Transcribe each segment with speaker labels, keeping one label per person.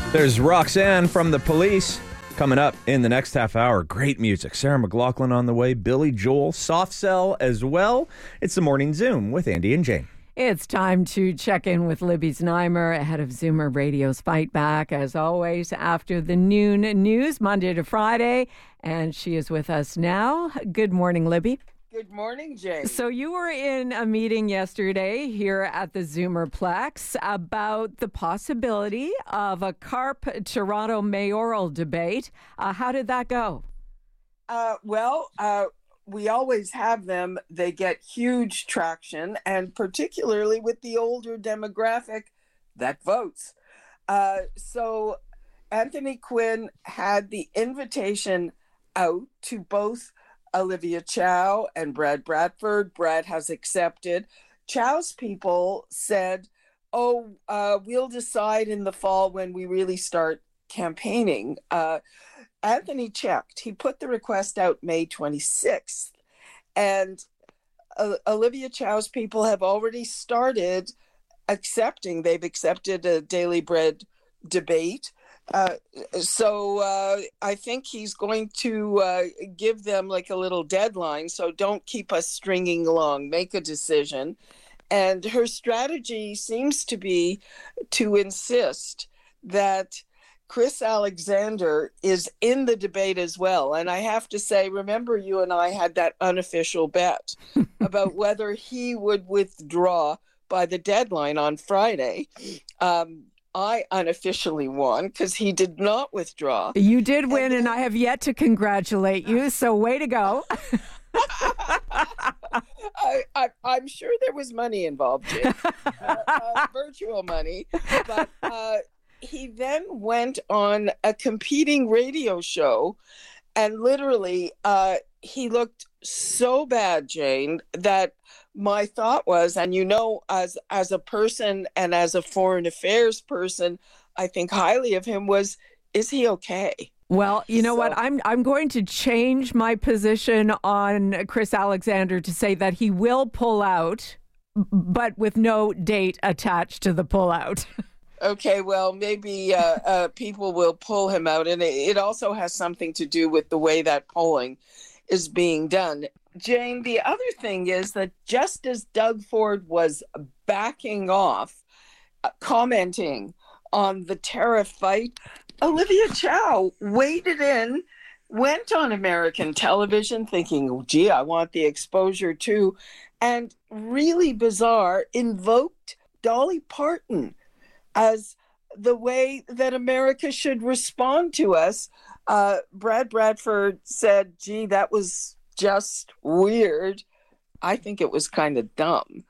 Speaker 1: There's Roxanne from The Police coming up in the next half hour. Great music. Sarah McLachlan on the way. Billy Joel, Soft Cell as well. It's the Morning Zoom with Andy and Jane.
Speaker 2: It's time to check in with Libby Znaimer ahead of Zoomer Radio's Fight Back, as always, after the noon news, Monday to Friday. And she is with us now. Good morning, Libby.
Speaker 3: Good morning, Jane.
Speaker 2: So you were in a meeting yesterday here at the Zoomerplex about the possibility of a CARP Toronto mayoral debate. How did that go?
Speaker 3: We always have them. They get huge traction, and particularly with the older demographic that votes. So Anthony Quinn had the invitation out to both Olivia Chow and Brad Bradford. Brad has accepted. Chow's people said, we'll decide in the fall when we really start campaigning. Anthony checked. He put the request out May 26th. And Olivia Chow's people have already started accepting. They've accepted a Daily Bread debate. So I think he's going to give them like a little deadline. So don't keep us stringing along. Make a decision. And her strategy seems to be to insist that Chris Alexander is in the debate as well. And I have to say, remember you and I had that unofficial bet about whether he would withdraw by the deadline on Friday. I unofficially won because he did not withdraw.
Speaker 2: You did win, and I have yet to congratulate you, so way to go.
Speaker 3: I'm sure there was money involved, Jim. Virtual money. But he then went on a competing radio show, and literally he looked so bad, Jane, that my thought was, and as a person and as a foreign affairs person, I think highly of him, was, is he okay?
Speaker 2: Well, you know what? I'm going to change my position on Chris Alexander to say that he will pull out, but with no date attached to the pullout.
Speaker 3: Okay, well, maybe people will pull him out. And it also has something to do with the way that polling is being done. Jane, the other thing is that just as Doug Ford was backing off, commenting on the tariff fight, Olivia Chow waded in, went on American television thinking, gee, I want the exposure too, and really bizarre, invoked Dolly Parton as the way that America should respond to us. Brad Bradford said, gee, that was just weird. I think it was kind of dumb.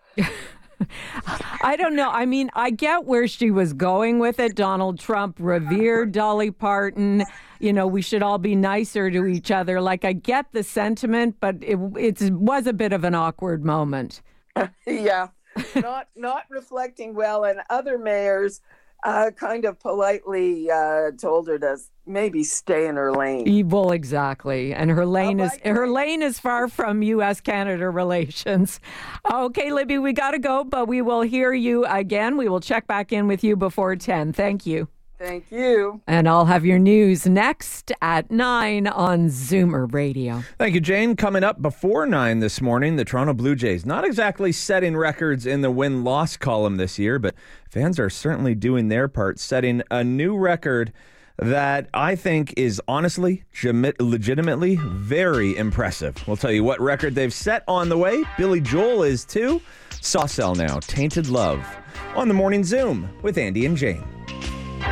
Speaker 2: I don't know. I mean, I get where she was going with it. Donald Trump revered Dolly Parton. You know, we should all be nicer to each other. Like, I get the sentiment, but it was a bit of an awkward moment.
Speaker 3: Yeah, not reflecting well. And other mayors kind of politely told her to maybe stay in her lane.
Speaker 2: Well, exactly. And her lane is far from U.S.-Canada relations. Okay, Libby, we got to go, but we will hear you again. We will check back in with you before 10. Thank you.
Speaker 3: Thank you.
Speaker 2: And I'll have your news next at 9 on Zoomer Radio.
Speaker 1: Thank you, Jane. Coming up before 9 this morning, the Toronto Blue Jays. Not exactly setting records in the win-loss column this year, but fans are certainly doing their part, setting a new record that I think is honestly, legitimately very impressive. We'll tell you what record they've set on the way. Billy Joel is too. Soft Cell now, Tainted Love. On the Morning Zoom with Andy and Jane.